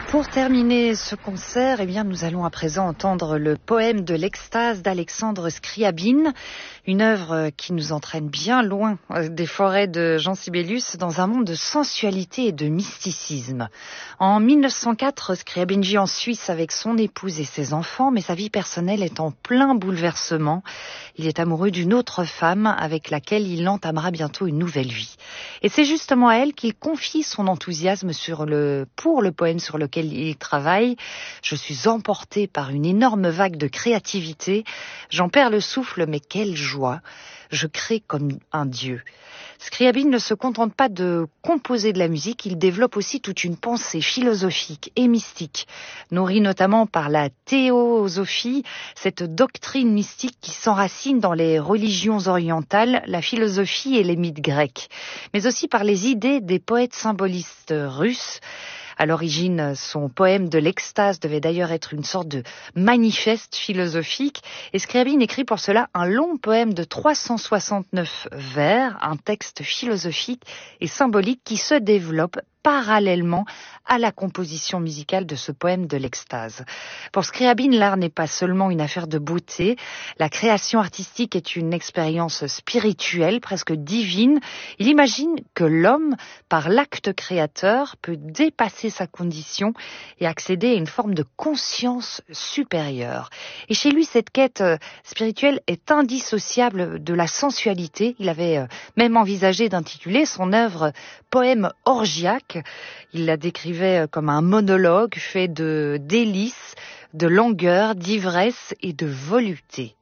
Pour terminer ce concert, nous allons à présent entendre le poème de l'extase d'Alexandre Scriabine, une œuvre qui nous entraîne bien loin des forêts de Jean Sibelius dans un monde de sensualité et de mysticisme. En 1904, Scriabine vit en Suisse avec son épouse et ses enfants, mais sa vie personnelle est en plein bouleversement. Il est amoureux d'une autre femme avec laquelle il entamera bientôt une nouvelle vie. Et c'est justement à elle qu'il confie son enthousiasme pour le poème sur lequel il travaille. Je suis emporté par une énorme vague de créativité. J'en perds le souffle, mais quelle joie! Je crée comme un dieu. Scriabine ne se contente pas de composer de la musique, il développe aussi toute une pensée philosophique et mystique, nourrie notamment par la théosophie, cette doctrine mystique qui s'enracine dans les religions orientales, la philosophie et les mythes grecs, mais aussi par les idées des poètes symbolistes russes. À l'origine, son poème de l'extase devait d'ailleurs être une sorte de manifeste philosophique, et Scriabine écrit pour cela un long poème de 369 vers, un texte philosophique et symbolique qui se développe parallèlement à la composition musicale de ce poème de l'extase. Pour Scriabine, l'art n'est pas seulement une affaire de beauté, la création artistique est une expérience spirituelle, presque divine. Il imagine que l'homme, par l'acte créateur, peut dépasser sa condition et accéder à une forme de conscience supérieure. Et chez lui, cette quête spirituelle est indissociable de la sensualité. Il avait même envisagé d'intituler son œuvre « Poème orgiaque ». Il la décrivait comme un monologue fait de délices, de langueur, d'ivresse et de volupté.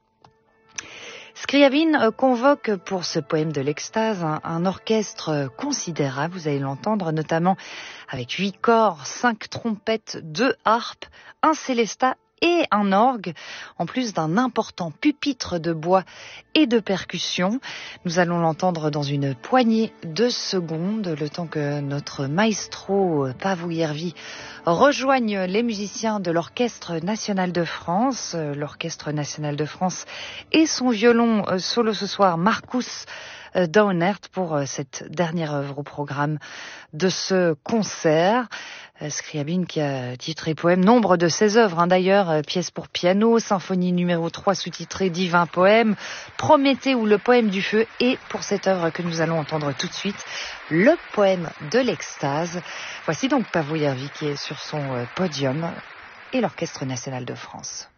Scriabine convoque pour ce poème de l'extase un orchestre considérable, vous allez l'entendre, notamment avec 8 corps, 5 trompettes, 2 harpes, un célestat et un orgue, en plus d'un important pupitre de bois et de percussion. Nous allons l'entendre dans une poignée de secondes, le temps que notre maestro Pavou Yervi rejoigne les musiciens de l'Orchestre National de France. L'Orchestre National de France et son violon solo ce soir, Marcus Daunert, pour cette dernière œuvre au programme de ce concert. Scriabine qui a titré poème nombre de ses œuvres, d'ailleurs, pièces pour piano, symphonie numéro 3 sous-titrée Divin poème, Prométhée ou le poème du feu, et pour cette œuvre que nous allons entendre tout de suite, le poème de l'extase. Voici donc Pavou Yervi qui est sur son podium et l'Orchestre National de France.